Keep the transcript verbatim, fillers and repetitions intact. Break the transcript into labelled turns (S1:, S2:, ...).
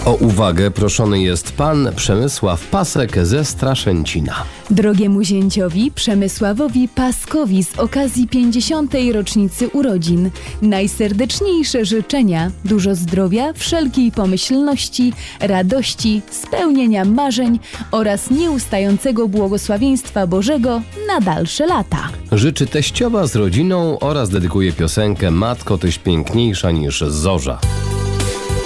S1: O uwagę proszony jest pan Przemysław Pasek ze Straszęcina.
S2: Drogiemu zięciowi Przemysławowi Paskowi z okazji pięćdziesiątej rocznicy urodzin najserdeczniejsze życzenia, dużo zdrowia, wszelkiej pomyślności, radości, spełnienia marzeń oraz nieustającego błogosławieństwa Bożego na dalsze lata.
S1: Życzy teściowa z rodziną oraz dedykuje piosenkę Matko, tyś piękniejsza niż zorza.